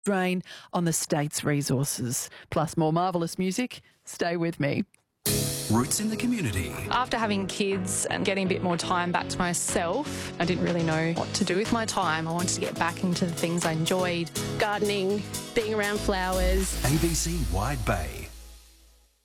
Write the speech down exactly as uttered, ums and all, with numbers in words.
drain on the state's resources. Plus more marvellous music. Stay with me. Roots in the community. After having kids and getting a bit more time back to myself, I didn't really know what to do with my time. I wanted to get back into the things I enjoyed. Gardening, being around flowers. A B C Wide Bay.